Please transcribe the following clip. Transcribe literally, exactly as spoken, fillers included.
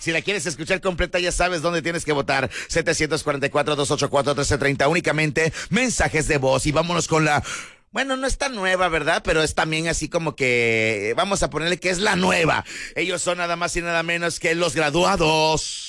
Si la quieres escuchar completa, ya sabes dónde tienes que votar. setecientos cuarenta y cuatro, doscientos ochenta y cuatro, trece treinta. Únicamente mensajes de voz. Y vámonos con la... Bueno, no es tan nueva, ¿verdad? Pero es también así como que... Vamos a ponerle que es la nueva. Ellos son nada más y nada menos que Los Graduados.